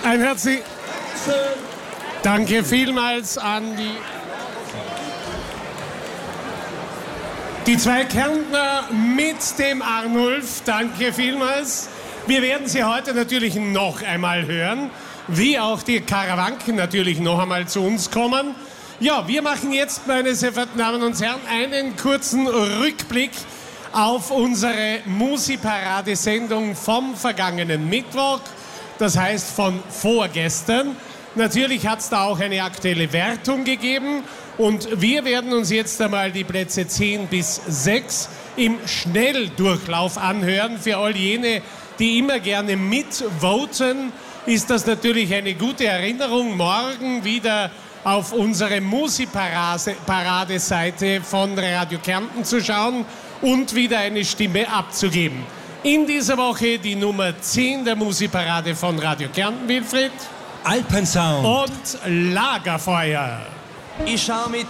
Ein herzliches Danke vielmals an die zwei Kärntner mit dem Arnulf. Danke vielmals. Wir werden sie heute natürlich noch einmal hören, wie auch die Karawanken natürlich noch einmal zu uns kommen. Ja, wir machen jetzt, meine sehr verehrten Damen und Herren, einen kurzen Rückblick auf unsere Musi-Parade-Sendung vom vergangenen Mittwoch, das heißt von vorgestern. Natürlich hat es da auch eine aktuelle Wertung gegeben und wir werden uns jetzt einmal die Plätze 10 bis 6 im Schnelldurchlauf anhören. Für all jene, die immer gerne mitvoten, ist das natürlich eine gute Erinnerung, morgen wieder auf unsere Musi-Parade-Seite von Radio Kärnten zu schauen und wieder eine Stimme abzugeben. In dieser Woche die Nummer 10 der Musi-Parade von Radio Kärnten, Wilfried. Alpensound Und Lagerfeuer. Ich schau mit